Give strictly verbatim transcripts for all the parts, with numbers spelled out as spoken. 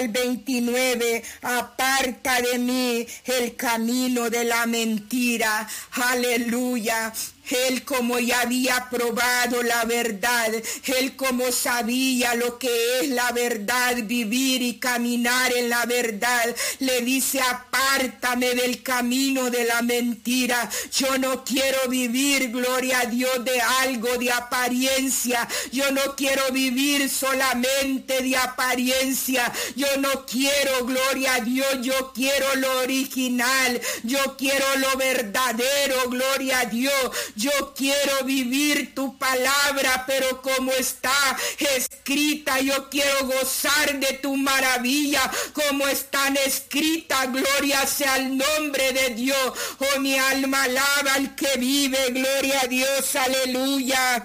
veintinueve, aparta de mí el camino de la mentira. Aleluya. Él como ya había probado la verdad, él como sabía lo que es la verdad, vivir y caminar en la verdad, le dice: apártame del camino de la mentira. Yo no quiero vivir, gloria a Dios, de algo de apariencia. Yo no quiero vivir solamente de apariencia. Yo no quiero, gloria a Dios, yo quiero lo original. Yo quiero lo verdadero, gloria a Dios. Yo quiero vivir tu palabra, pero como está escrita, yo quiero gozar de tu maravilla, como están escritas. Gloria sea el nombre de Dios. Oh, mi alma alaba al que vive, gloria a Dios, aleluya.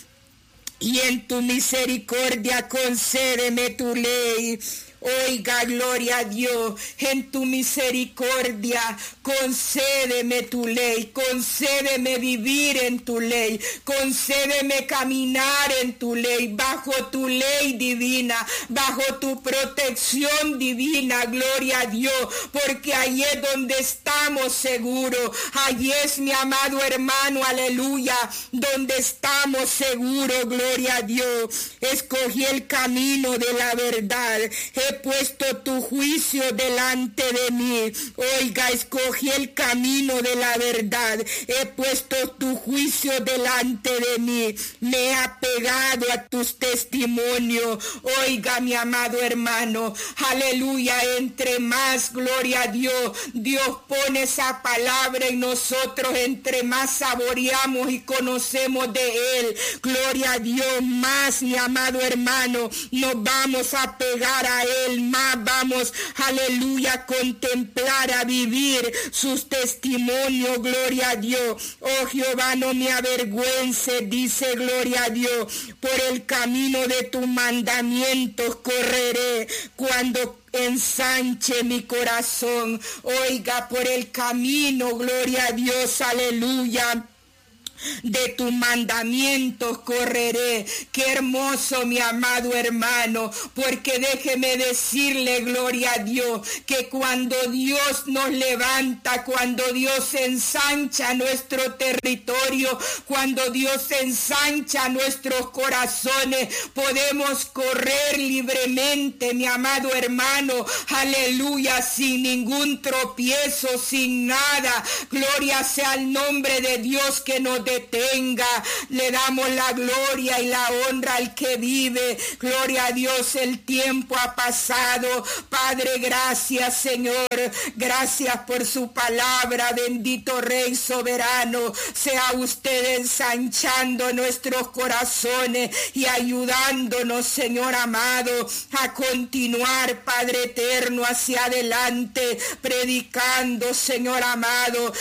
Y en tu misericordia concédeme tu ley. Oiga, gloria a Dios, en tu misericordia concédeme tu ley, concédeme vivir en tu ley, concédeme caminar en tu ley, bajo tu ley divina, bajo tu protección divina, gloria a Dios, porque ahí es donde estamos seguros, allí es, mi amado hermano, aleluya, donde estamos seguros, gloria a Dios. Escogí el camino de la verdad, he puesto tu juicio delante de mí. Oiga, escogí el camino de la verdad, he puesto tu juicio delante de mí, me he apegado a tus testimonios. Oiga, mi amado hermano, aleluya, entre más, gloria a Dios, Dios pone esa palabra en nosotros, entre más saboreamos y conocemos de Él, gloria a Dios, más, mi amado hermano, nos vamos a pegar a Él, más vamos, aleluya, a contemplar, a vivir sus testimonios, gloria a Dios. Oh Jehová, no me avergüence, dice, gloria a Dios, por el camino de tus mandamientos correré cuando ensanche mi corazón. Oiga, por el camino, gloria a Dios, aleluya, de tus mandamientos correré. Qué hermoso, mi amado hermano, porque déjeme decirle, gloria a Dios, que cuando Dios nos levanta, cuando Dios ensancha nuestro territorio, cuando Dios ensancha nuestros corazones, podemos correr libremente, mi amado hermano, aleluya, sin ningún tropiezo, sin nada. Gloria sea el nombre de Dios que nos detenga. Le damos la gloria y la honra al que vive. Gloria a Dios, el tiempo ha pasado. Padre, gracias, Señor. Gracias por su palabra. Bendito Rey soberano. Sea usted ensanchando nuestros corazones y ayudándonos, Señor amado, a continuar, Padre eterno, hacia adelante, predicando, Señor amado,